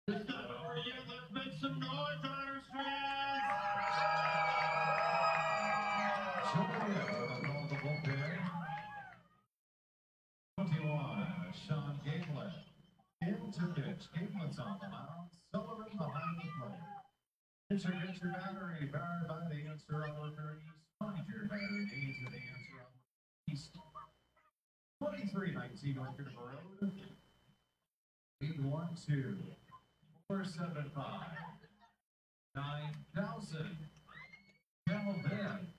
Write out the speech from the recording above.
Let's make some noise, Irish fans! Joliet with a call to bullpen. 21, Sean Gamelin. Into pitch. Gamelin's on the mound. Sullivan behind the plate. Pitcher gets your battery, powered by the answer on the third east. Find your battery needs with the answer on the east. 2319 North River Road. 812 475 9000. Tell them